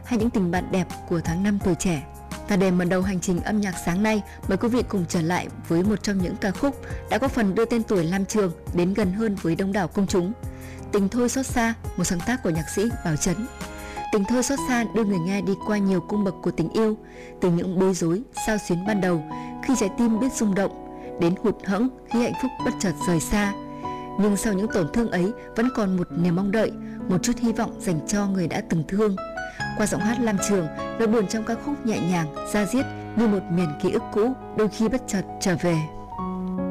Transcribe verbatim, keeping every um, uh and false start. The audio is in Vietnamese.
hay những tình bạn đẹp của tháng năm tuổi trẻ. Và để mở đầu hành trình âm nhạc sáng nay, mời quý vị cùng trở lại với một trong những ca khúc đã có phần đưa tên tuổi Lam Trường đến gần hơn với đông đảo công chúng. Tình thôi xót xa, một sáng tác của nhạc sĩ Bảo Trấn. Tình thôi xót xa đưa người nghe đi qua nhiều cung bậc của tình yêu, từ những bối rối, xao xuyến ban đầu khi trái tim biết rung động, đến hụt hẫng khi hạnh phúc bất chợt rời xa. Nhưng sau những tổn thương ấy vẫn còn một niềm mong đợi, một chút hy vọng dành cho người đã từng thương. Qua giọng hát Lam Trường, nỗi buồn trong ca khúc nhẹ nhàng, da diết như một miền ký ức cũ đôi khi bất chợt trở về.